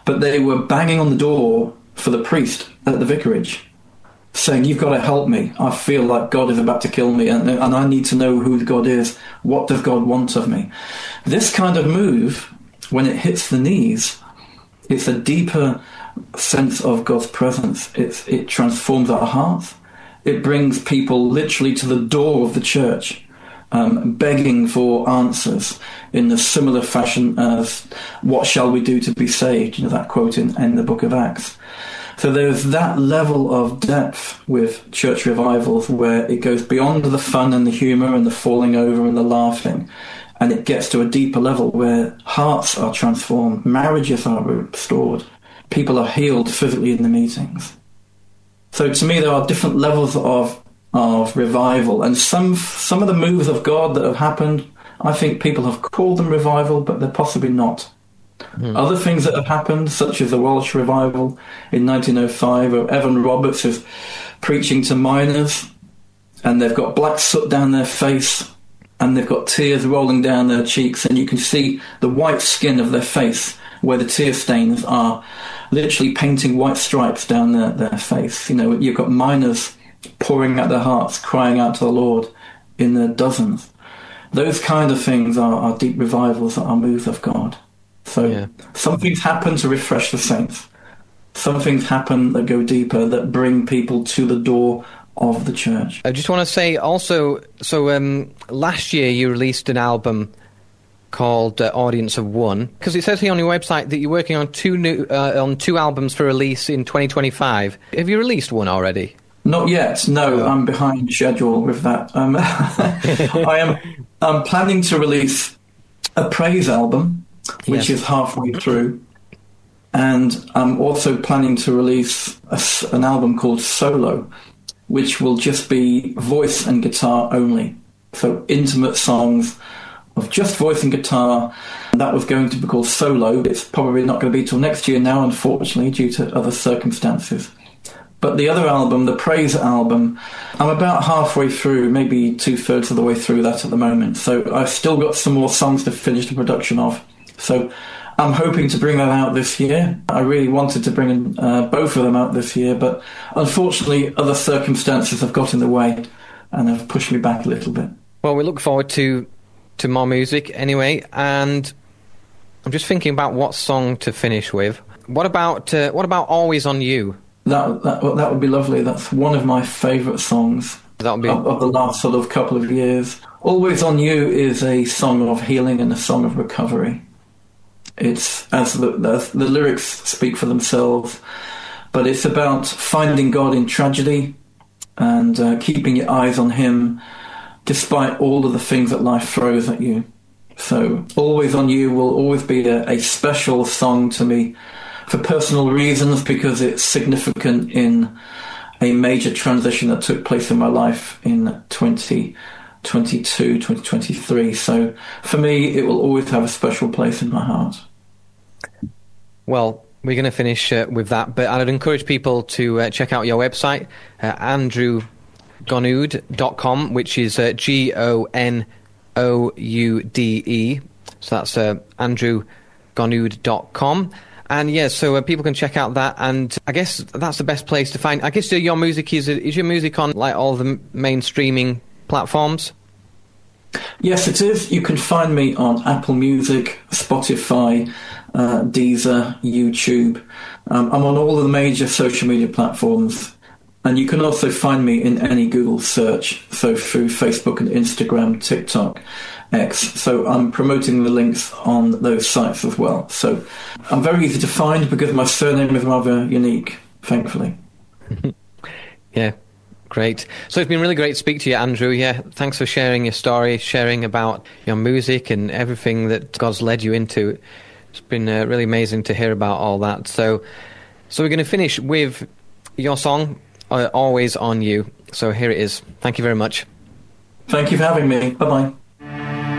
but they were banging on the door for the priest at the vicarage, saying, "You've got to help me. I feel like God is about to kill me, and I need to know who God is. What does God want of me?" This kind of move, when it hits the knees, it's a deeper sense of God's presence. It transforms our hearts. It brings people literally to the door of the church, begging for answers in a similar fashion as "What shall we do to be saved?" That quote in the book of Acts. So there's that level of depth with church revivals where it goes beyond the fun and the humour and the falling over and the laughing, and it gets to a deeper level where hearts are transformed, marriages are restored, people are healed physically in the meetings. So to me, there are different levels of revival, and some of the moves of God that have happened, I think people have called them revival, but they're possibly not. Other things that have happened, such as the Welsh revival in 1905, where Evan Roberts is preaching to miners, and they've got black soot down their face, and they've got tears rolling down their cheeks, and you can see the white skin of their face where the tear stains are literally painting white stripes down their face. You've got miners pouring out their hearts, crying out to the Lord in their dozens. Those kind of things are deep revivals, that are moves of God. So some things happen to refresh the saints. Some things happen that go deeper, that bring people to the door of the church. I just want to say also, last year you released an album called Audience of One, because it says here on your website that you're working on two albums for release in 2025. Have you released one already? Not yet, no. I'm behind schedule with that. I'm planning to release a praise album, which is halfway through, and I'm also planning to release an album called Solo, which will just be voice and guitar only. So intimate songs of just voice and guitar. And that was going to be called Solo. It's probably not going to be till next year now, unfortunately, due to other circumstances. But the other album, the Praise album, I'm about halfway through, maybe 2/3 of the way through that at the moment. So I've still got some more songs to finish the production of. So I'm hoping to bring that out this year. I really wanted to bring both of them out this year, but unfortunately other circumstances have got in the way and have pushed me back a little bit. Well, we look forward to more music anyway, and I'm just thinking about what song to finish with. What about Always on You? That would be lovely. That's one of my favourite songs of the last sort of couple of years. Always on You is a song of healing and a song of recovery. It's, as the lyrics speak for themselves, but it's about finding God in tragedy and keeping your eyes on Him despite all of the things that life throws at you. So Always on You will always be a special song to me for personal reasons, because it's significant in a major transition that took place in my life in 2022, 2023. So for me, it will always have a special place in my heart. Well, we're going to finish with that, but I'd encourage people to check out your website, andrewgonoude.com, which is Gonoude. So that's andrewgonoude.com. And so people can check out that, and I guess that's the best place to find. I guess your music is your music on like all the main streaming platforms? Yes, it is. You can find me on Apple Music, Spotify, Deezer, YouTube. I'm on all of the major social media platforms, and you can also find me in any Google search, so through Facebook and Instagram, TikTok, X. So I'm promoting the links on those sites as well. So I'm very easy to find because my surname is rather unique, thankfully. Yeah, great. So it's been really great to speak to you, Andrew. Yeah, thanks for sharing your story, sharing about your music and everything that God's led you into. It's been really amazing to hear about all that. So we're going to finish with your song, Always on You. So here it is. Thank you very much. Thank you for having me. Bye-bye.